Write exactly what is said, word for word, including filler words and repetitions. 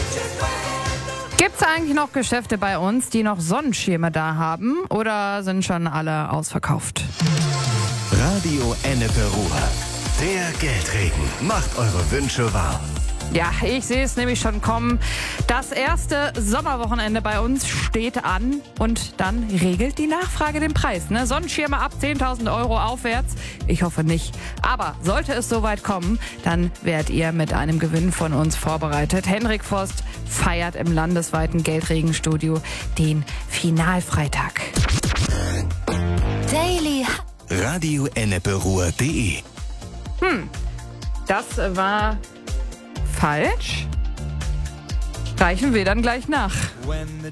Gibt es eigentlich noch Geschäfte bei uns, die noch Sonnenschirme da haben? Oder sind schon alle ausverkauft? Radio Ennepe Ruhr. Der Geldregen macht eure Wünsche wahr. Ja, ich sehe es nämlich schon kommen. Das erste Sommerwochenende bei uns steht an und dann regelt die Nachfrage den Preis. Ne? Sonnenschirme ab zehntausend Euro aufwärts. Ich hoffe nicht. Aber sollte es soweit kommen, dann werdet ihr mit einem Gewinn von uns vorbereitet. Henrik Vost feiert im landesweiten Geldregenstudio den Finalfreitag. Daily. Radio Ennepe Ruhr punkt de. Hm, das war falsch. Reichen wir dann gleich nach.